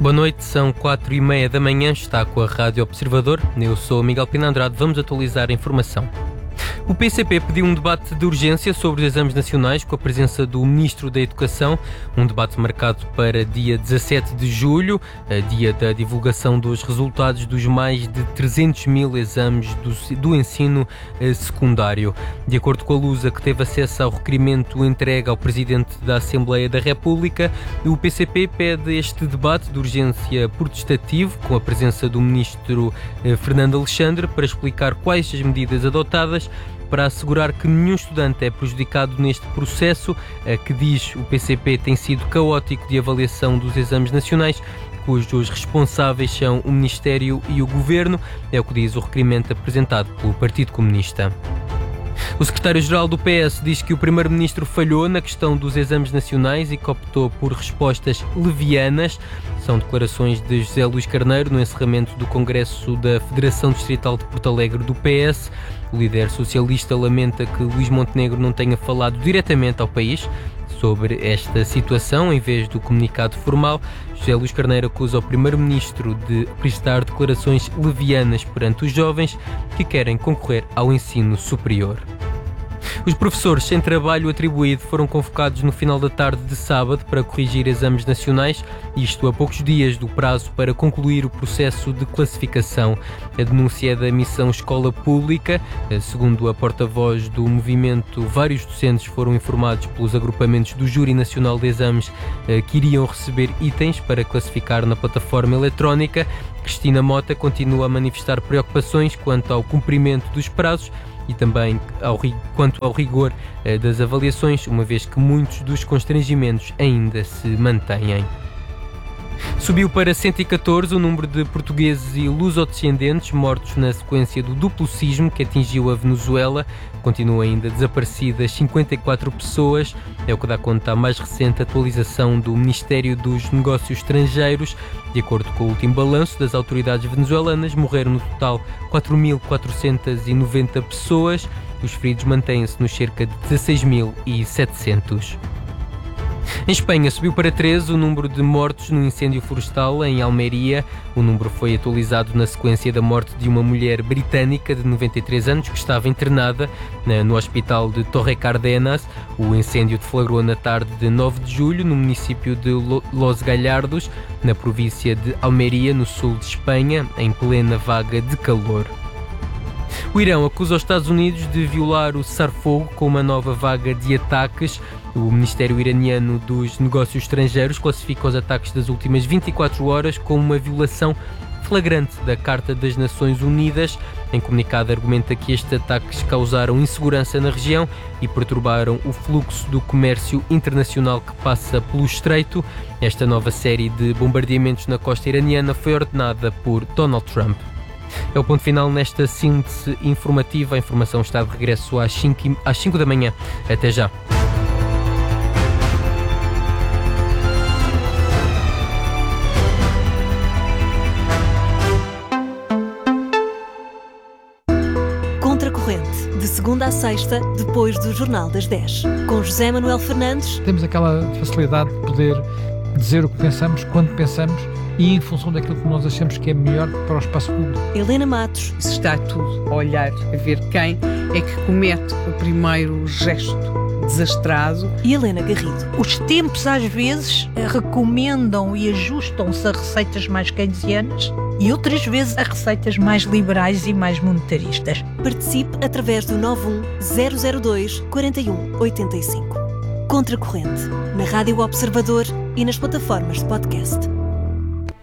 Boa noite, são 4h30 da manhã, está com a Rádio Observador. Eu sou Miguel Pina Andrade, vamos atualizar a informação. O PCP pediu um debate de urgência sobre os exames nacionais com a presença do Ministro da Educação, um debate marcado para dia 17 de julho, dia da divulgação dos resultados dos mais de 300 mil exames do ensino secundário. De acordo com a Lusa, que teve acesso ao requerimento entregue ao Presidente da Assembleia da República, o PCP pede este debate de urgência protestativo com a presença do Ministro Fernando Alexandre para explicar quais as medidas adotadas para assegurar que nenhum estudante é prejudicado neste processo, que diz o PCP tem sido caótico de avaliação dos exames nacionais, cujos responsáveis são o Ministério e o Governo, é o que diz o requerimento apresentado pelo Partido Comunista. O secretário-geral do PS diz que o primeiro-ministro falhou na questão dos exames nacionais e que optou por respostas levianas. São declarações de José Luís Carneiro no encerramento do Congresso da Federação Distrital de Porto Alegre do PS. O líder socialista lamenta que Luís Montenegro não tenha falado diretamente ao país sobre esta situação, em vez do comunicado formal. José Luís Carneiro acusa o primeiro-ministro de prestar declarações levianas perante os jovens que querem concorrer ao ensino superior. Os professores sem trabalho atribuído foram convocados no final da tarde de sábado para corrigir exames nacionais, isto a poucos dias do prazo para concluir o processo de classificação. A denúncia é da Missão Escola Pública. Segundo a porta-voz do movimento, vários docentes foram informados pelos agrupamentos do Júri Nacional de Exames que iriam receber itens para classificar na plataforma eletrónica. Cristina Mota continua a manifestar preocupações quanto ao cumprimento dos prazos e também quanto ao rigor das avaliações, uma vez que muitos dos constrangimentos ainda se mantêm. Subiu para 114 o número de portugueses e lusodescendentes mortos na sequência do duplo sismo que atingiu a Venezuela. Continuam ainda desaparecidas 54 pessoas, é o que dá conta a mais recente atualização do Ministério dos Negócios Estrangeiros. De acordo com o último balanço das autoridades venezuelanas, morreram no total 4.490 pessoas. Os feridos mantêm-se nos cerca de 16.700. Em Espanha, subiu para 13 o número de mortos no incêndio florestal em Almeria. O número foi atualizado na sequência da morte de uma mulher britânica de 93 anos que estava internada no hospital de Torre Cardenas. O incêndio deflagrou na tarde de 9 de julho no município de Los Gallardos, na província de Almeria, no sul de Espanha, em plena vaga de calor. O Irão acusa os Estados Unidos de violar o cessar-fogo com uma nova vaga de ataques. O Ministério Iraniano dos Negócios Estrangeiros classifica os ataques das últimas 24 horas como uma violação flagrante da Carta das Nações Unidas. Em comunicado, argumenta que estes ataques causaram insegurança na região e perturbaram o fluxo do comércio internacional que passa pelo Estreito. Esta nova série de bombardeamentos na costa iraniana foi ordenada por Donald Trump. É o ponto final nesta síntese informativa. A informação está de regresso às 5 da manhã. Até já. Contracorrente, de segunda a sexta, depois do Jornal das 10. Com José Manuel Fernandes. Temos aquela facilidade de poder dizer o que pensamos, quando pensamos e em função daquilo que nós achamos que é melhor para o espaço público. Helena Matos. Se está tudo a olhar, a ver quem é que comete o primeiro gesto desastrado. E Helena Garrido. Os tempos às vezes recomendam e ajustam-se a receitas mais keynesianas e outras vezes a receitas mais liberais e mais monetaristas. Participe através do 91002-4185. Contracorrente, na Rádio Observador e nas plataformas de podcast.